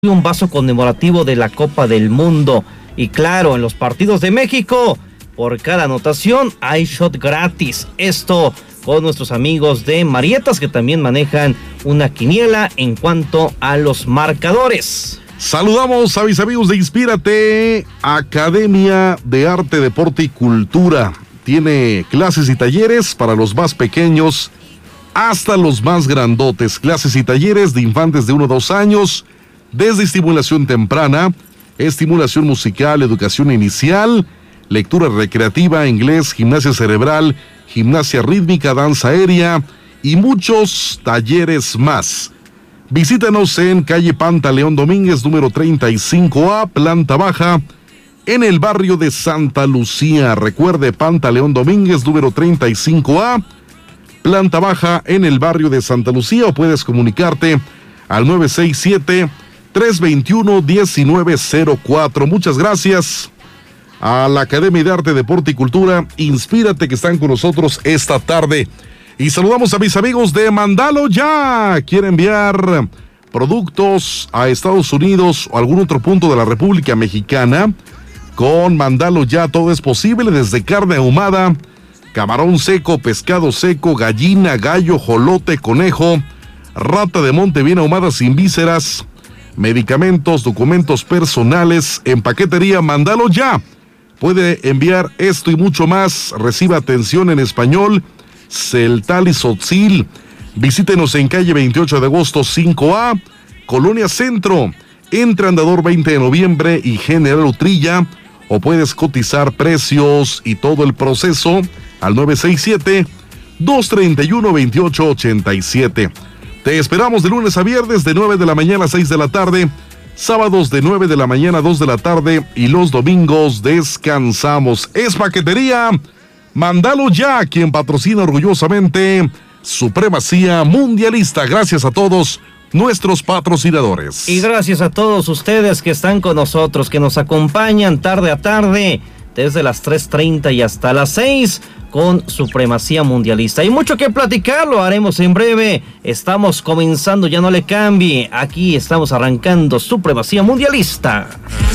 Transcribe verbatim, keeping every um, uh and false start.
un vaso conmemorativo de la Copa del Mundo. Y claro, en los partidos de México, por cada anotación hay shot gratis. Esto con nuestros amigos de Marietas, que también manejan una quiniela en cuanto a los marcadores. Saludamos a mis amigos de Inspírate, Academia de Arte, Deporte y Cultura. Tiene clases y talleres para los más pequeños hasta los más grandotes. Clases y talleres de infantes de uno a dos años, desde estimulación temprana, estimulación musical, educación inicial, lectura recreativa, inglés, gimnasia cerebral, gimnasia rítmica, danza aérea y muchos talleres más. Visítanos en calle Pantaleón Domínguez, número treinta y cinco A, planta baja, en el barrio de Santa Lucía. Recuerde, Pantaleón Domínguez, número treinta y cinco A, planta baja, en el barrio de Santa Lucía, o puedes comunicarte al nueve seis siete, tres dos uno, uno nueve cero cuatro. Muchas gracias a la Academia de Arte, Deporte y Cultura. Inspírate, que están con nosotros esta tarde. Y saludamos a mis amigos de Mándalo Ya. Quiere enviar productos a Estados Unidos o algún otro punto de la República Mexicana. Con Mándalo Ya todo es posible, desde carne ahumada, camarón seco, pescado seco, gallina, gallo, jolote, conejo, rata de monte bien ahumada sin vísceras, medicamentos, documentos personales, en paquetería. Mándalo Ya. Puede enviar esto y mucho más. Reciba atención en español, Celtal y Tzotzil. Visítenos en calle veintiocho de agosto cinco A, Colonia Centro, entre Andador veinte de noviembre y General Utrilla, o puedes cotizar precios y todo el proceso al nueve seis siete, dos tres uno, dos ocho ocho siete. Te esperamos de lunes a viernes de nueve de la mañana a seis de la tarde, sábados de nueve de la mañana a dos de la tarde y los domingos descansamos. Es paquetería Mándalo Ya, quien patrocina orgullosamente Supremacía Mundialista. Gracias a todos nuestros patrocinadores. Y gracias a todos ustedes que están con nosotros, que nos acompañan tarde a tarde, desde las tres treinta y hasta las seis, con Supremacía Mundialista. Hay mucho que platicar, lo haremos en breve. Estamos comenzando, ya no le cambie. Aquí estamos arrancando Supremacía Mundialista.